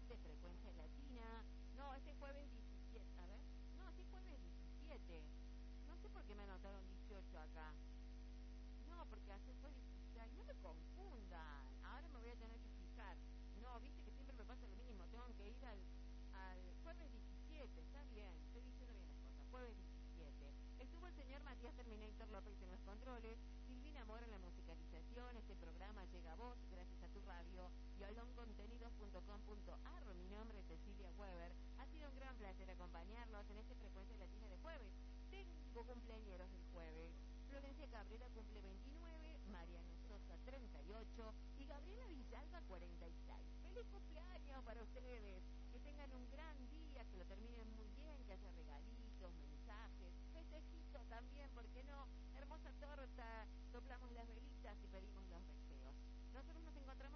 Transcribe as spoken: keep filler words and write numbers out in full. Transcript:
dice Frecuencia Latina. No, este jueves diecisiete. A ver. No, este jueves diecisiete. No sé por qué me anotaron dieciocho acá. No, porque hace fue dieciséis. No me confundan. Ahora me voy a tener que fijar. No, viste que siempre me pasa lo mismo. Tengo que ir al, al jueves diecisiete. Está bien, estoy diciendo bien las cosas. Jueves diecisiete. Estuvo el señor Matías Terminator López en los controles, Silvina Mora en la musicalización. Este programa llega a vos gracias a tu radio y a loncontenidos punto com punto a r. Mi nombre es Cecilia Weber. Ha sido un gran placer acompañarlos en esta Frecuencia Latina de jueves. Tengo cumpleañeros el jueves. Florencia Cabrera cumple veintinueve, Mariano Sosa treinta y ocho y Gabriela Villalba cuarenta y seis. ¡Feliz cumpleaños para ustedes! Que tengan un gran día, que lo terminen muy bien, que haya regalitos, mensajes, festejito también, ¿por qué no? Hermosa torta, soplamos las velitas y pedimos los deseos. Nosotros nos encontramos